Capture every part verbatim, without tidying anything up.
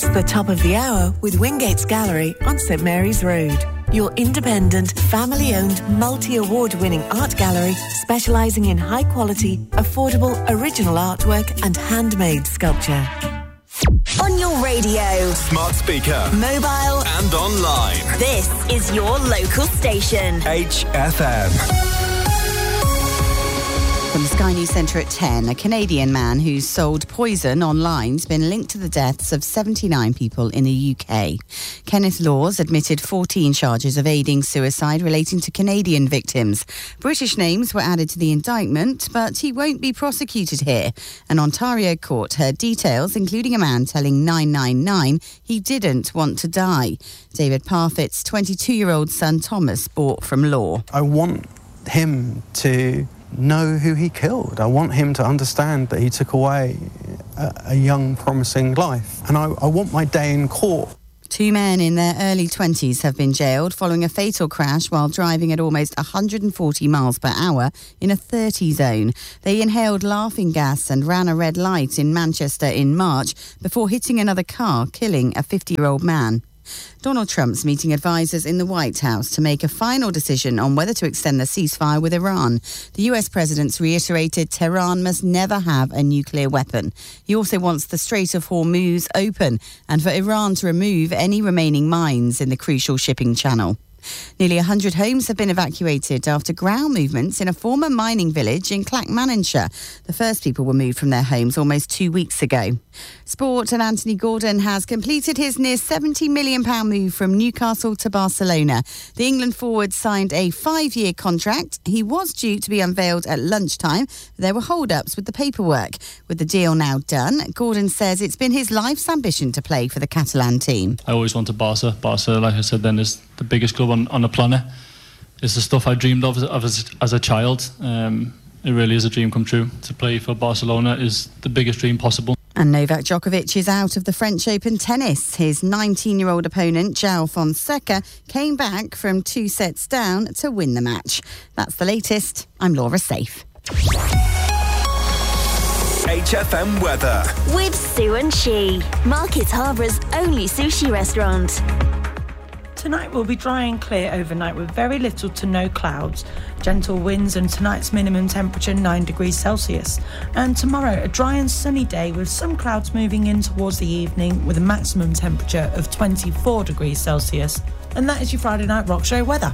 It's the top of the hour with Wingate's Gallery on St Mary's Road. Your independent, family-owned, multi-award-winning art gallery specialising in high-quality, affordable, original artwork and handmade sculpture. On your radio, smart speaker, mobile and online. This is your local station. H F M. From the Sky News Centre at ten, a Canadian man who's sold poison online has been linked to the deaths of seventy-nine people in the U K. Kenneth Laws admitted fourteen charges of aiding suicide relating to Canadian victims. British names were added to the indictment, but he won't be prosecuted here. An Ontario court heard details, including a man telling nine nine nine he didn't want to die. David Parfitt's twenty-two-year-old son Thomas bought from law. I want him to know who he killed. I want him to understand that he took away a, a young, promising life. And I, I want my day in court. Two men in their early twenties have been jailed following a fatal crash while driving at almost one hundred forty miles per hour in a thirty zone. They inhaled laughing gas and ran a red light in Manchester in March before hitting another car, killing a fifty-year-old man. Donald Trump's meeting advisers in the White House to make a final decision on whether to extend the ceasefire with Iran. The U S president's reiterated Tehran must never have a nuclear weapon. He also wants the Strait of Hormuz open and for Iran to remove any remaining mines in the crucial shipping channel. Nearly one hundred homes have been evacuated after ground movements in a former mining village in Clackmannanshire. The first people were moved from their homes almost two weeks ago. Sport, and Anthony Gordon has completed his near seventy million pounds move from Newcastle to Barcelona. The England forward signed a five-year contract. He was due to be unveiled at lunchtime, but there were hold-ups with the paperwork. With the deal now done, Gordon says it's been his life's ambition to play for the Catalan team. I always wanted Barca. Barca, like I said then, is the biggest club on, on the planet. It's the stuff I dreamed of, of as, as a child. Um, it really is a dream come true. To play for Barcelona is the biggest dream possible. And Novak Djokovic is out of the French Open tennis. His nineteen-year-old opponent, João Fonseca, came back from two sets down to win the match. That's the latest. I'm Laura Safe. H F M weather. With Sue and She, Market Harbour's only sushi restaurant. Tonight will be dry and clear overnight with very little to no clouds. Gentle winds and tonight's minimum temperature nine degrees Celsius. And tomorrow a dry and sunny day with some clouds moving in towards the evening with a maximum temperature of twenty-four degrees Celsius. And that is your Friday Night Rock Show weather.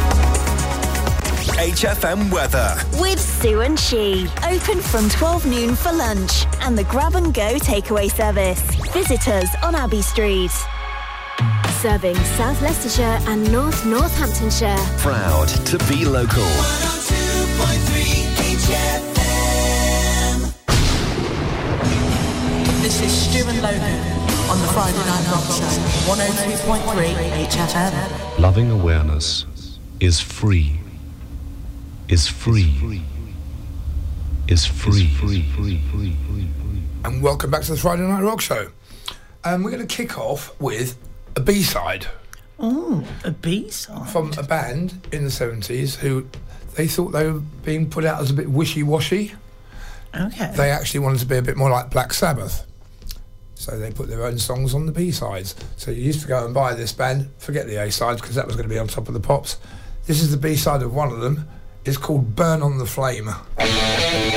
H F M weather. With Sue and She. Open from twelve noon for lunch and the grab and go takeaway service. Visit us on Abbey Street. Serving South Leicestershire and North Northamptonshire. Proud to be local. one oh two point three H F M. This is Stu and Logan on the Friday Night Rock Show. one oh two point three H F M. Loving awareness is free. Is free. Is free. And welcome back to the Friday Night Rock Show. Um, we're going to kick off with a B-side. Oh, a B-side? From a band in the seventies who they thought they were being put out as a bit wishy-washy. Okay. They actually wanted to be a bit more like Black Sabbath. So they put their own songs on the B-sides. So you used to go and buy this band, forget the A-sides because that was going to be on top of the pops. This is the B-side of one of them. It's called Burn on the Flame.